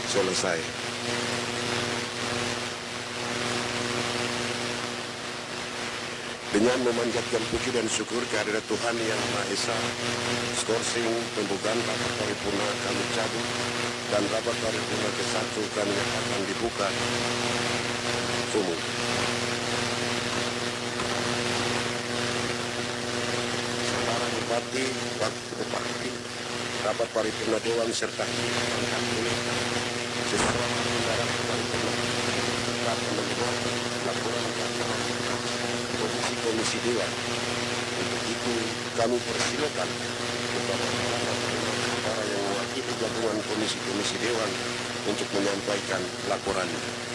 selesai. Dengan memanjatkan puji dan syukur kehadirat Tuhan Yang Maha Esa, skorsing pembukaan rapat paripurna kami cabut dan rapat paripurna ke-1 kami akan dibuka umum. Saudara Bupati, Wakil Bupati, rapat paripurna Dewan serta sesuai dengan paripurna akan membuat laporan komisi Dewan. Untuk itu kami persilakan kepada para yang mewakili gabungan komisi Dewan untuk menyampaikan laporannya.